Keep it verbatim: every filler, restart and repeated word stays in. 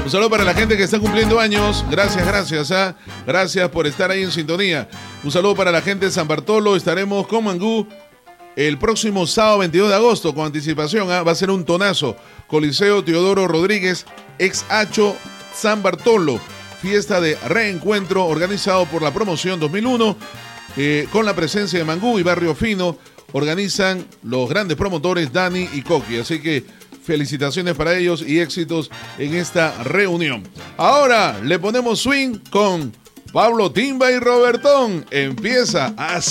Un saludo para la gente que está cumpliendo años. Gracias, gracias. ¿eh? Gracias por estar ahí en sintonía. Un saludo para la gente de San Bartolo. Estaremos con Mangú el próximo sábado veintidós de agosto con anticipación. ¿eh? Va a ser un tonazo. Coliseo Teodoro Rodríguez, ex Hacho San Bartolo. Fiesta de reencuentro organizado por la promoción dos mil uno. Eh, con la presencia de Mangú y Barrio Fino. Organizan los grandes promotores Dani y Coqui. Así que felicitaciones para ellos y éxitos en esta reunión. Ahora le ponemos swing con Pablo Timba y Robertón. Empieza así.